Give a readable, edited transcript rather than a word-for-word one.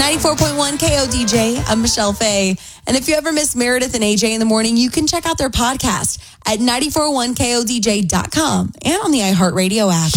94.1 KODJ. I'm Michelle Fay. And if you ever miss Meredith and AJ in the morning, you can check out their podcast at 941kodj.com and on the iHeartRadio app.